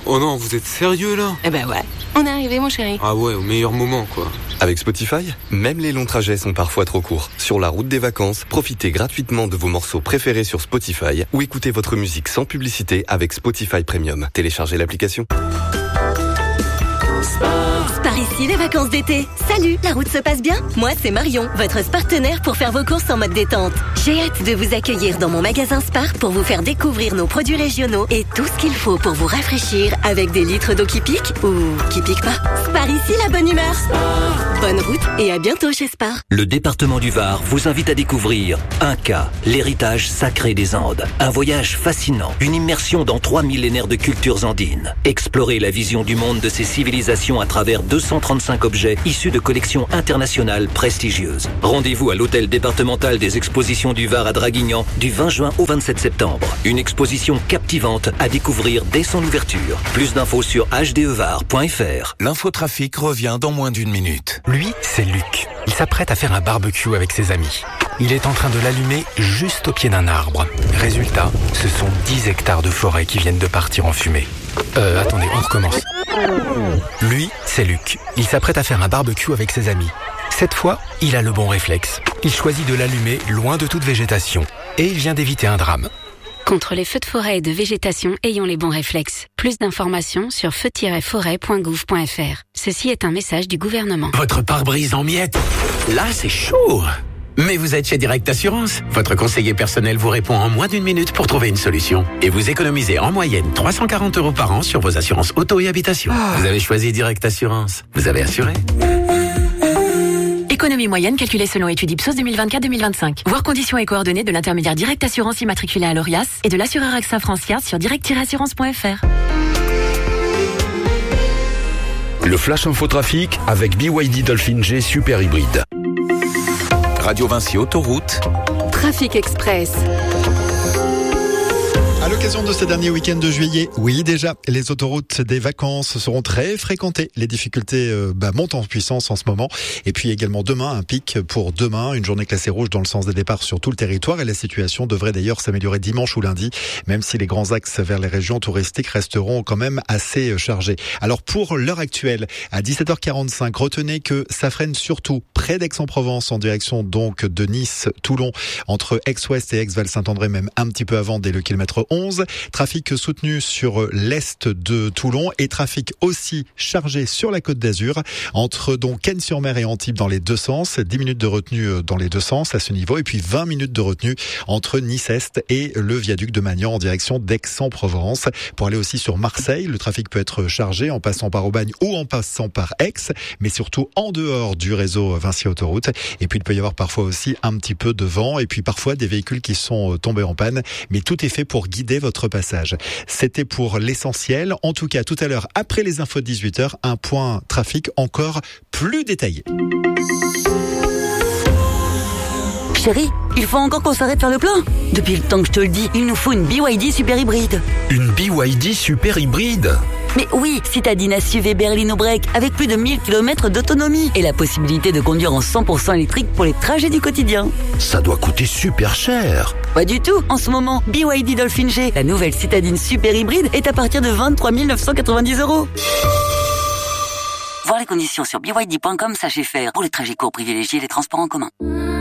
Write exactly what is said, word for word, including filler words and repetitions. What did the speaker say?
Oh non, vous êtes sérieux là? Eh ben ouais, on est arrivé mon chéri. Ah ouais, au meilleur moment quoi. Avec Spotify, même les longs trajets sont parfois trop courts. Sur la route des vacances, profitez gratuitement de vos morceaux préférés sur Spotify ou écoutez votre musique sans publicité avec Spotify Premium. Téléchargez l'application. Par ici, les vacances d'été. Salut, la route se passe bien? Moi, c'est Marion, votre partenaire pour faire vos courses en mode détente. J'ai hâte de vous accueillir dans mon magasin Spar pour vous faire découvrir nos produits régionaux et tout ce qu'il faut pour vous rafraîchir avec des litres d'eau qui piquent ou qui piquent pas. Spar ici, la bonne humeur. Spar. Bonne route et à bientôt chez Spar. Le département du Var vous invite à découvrir Inca, l'héritage sacré des Andes. Un voyage fascinant, une immersion dans trois millénaires de cultures andines. Explorez la vision du monde de ces civilisations à travers deux cent trente-cinq objets issus de collections internationales prestigieuses. Rendez-vous à l'hôtel départemental des expositions du Var à Draguignan du vingt juin au vingt-sept septembre. Une exposition captivante à découvrir dès son ouverture. Plus d'infos sur h d e var point f r. L'infotrafic revient dans moins d'une minute. Lui, c'est Luc. Il s'apprête à faire un barbecue avec ses amis. Il est en train de l'allumer juste au pied d'un arbre. Résultat, ce sont dix hectares de forêt qui viennent de partir en fumée. Euh, attendez, on recommence. Lui, c'est Luc. Il s'apprête à faire un barbecue avec ses amis. Cette fois, il a le bon réflexe. Il choisit de l'allumer loin de toute végétation. Et il vient d'éviter un drame. Contre les feux de forêt et de végétation, ayons les bons réflexes. Plus d'informations sur feu tiret forêt point gouv point f r. Ceci est un message du gouvernement. Votre pare-brise en miettes. Là, c'est chaud. Mais vous êtes chez Direct Assurance. Votre conseiller personnel vous répond en moins d'une minute pour trouver une solution. Et vous économisez en moyenne trois cent quarante euros par an sur vos assurances auto et habitation. Ah. Vous avez choisi Direct Assurance. Vous avez assuré. Économie moyenne calculée selon étude Ipsos deux mille vingt-quatre deux mille vingt-cinq. Voir conditions et coordonnées de l'intermédiaire Direct Assurance immatriculé à l'Orias et de l'assureur AXA Francia sur direct tiret assurance point f r. Le Flash Infotrafic avec B Y D Dolphin G Super Hybride. Radio Vinci Autoroute. Trafic Express. À l'occasion de ce dernier week-end de juillet, oui déjà, les autoroutes des vacances seront très fréquentées. Les difficultés euh, bah, montent en puissance en ce moment. Et puis également demain, un pic pour demain, une journée classée rouge dans le sens des départs sur tout le territoire. Et la situation devrait d'ailleurs s'améliorer dimanche ou lundi, même si les grands axes vers les régions touristiques resteront quand même assez chargés. Alors pour l'heure actuelle, à dix-sept heures quarante-cinq, retenez que ça freine surtout près d'Aix-en-Provence en direction donc de Nice, Toulon, entre Aix-Ouest et Aix-Val-Saint-André, même un petit peu avant dès le kilomètre onze. Trafic soutenu sur l'est de Toulon et trafic aussi chargé sur la Côte d'Azur entre donc Cannes-sur-Mer et Antibes dans les deux sens. dix minutes de retenue dans les deux sens à ce niveau et puis vingt minutes de retenue entre Nice-Est et le viaduc de Magnan en direction d'Aix-en-Provence. Pour aller aussi sur Marseille, le trafic peut être chargé en passant par Aubagne ou en passant par Aix, mais surtout en dehors du réseau Vinci Autoroute. Et puis il peut y avoir parfois aussi un petit peu de vent et puis parfois des véhicules qui sont tombés en panne, mais tout est fait pour guider votre passage. C'était pour l'essentiel. En tout cas, tout à l'heure, après les infos de dix-huit heures, un point trafic encore plus détaillé. Chérie, il faut encore qu'on s'arrête faire le plein. Depuis le temps que je te le dis, il nous faut une B Y D super hybride. Une B Y D super hybride? Mais oui, citadine S U V berline break avec plus de mille kilomètres d'autonomie et la possibilité de conduire en cent pour cent électrique pour les trajets du quotidien. Ça doit coûter super cher. Pas du tout. En ce moment, B Y D Dolphin G, la nouvelle citadine super hybride, est à partir de vingt-trois mille neuf cent quatre-vingt-dix euros. Voir les conditions sur b y d point com, sachez faire. Pour les trajets courts privilégiés, les transports en commun.